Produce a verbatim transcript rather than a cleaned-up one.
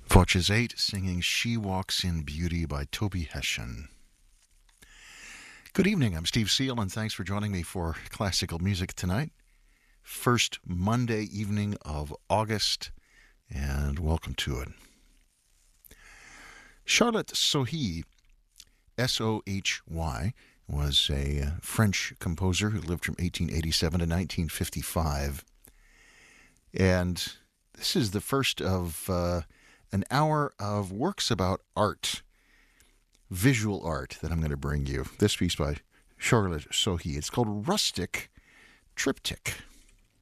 Voces eight singing She Walks in Beauty by Toby Hession. Good evening, I'm Steve Seal, and thanks for joining me for classical music tonight. First Monday evening of August, and welcome to it. Charlotte Sohy, S O H Y, was a French composer who lived from eighteen eighty-seven to nineteen fifty-five. And this is the first of uh, an hour of works about art, visual art, that I'm going to bring you. This piece by Charlotte Sohy. It's called Rustic Triptych.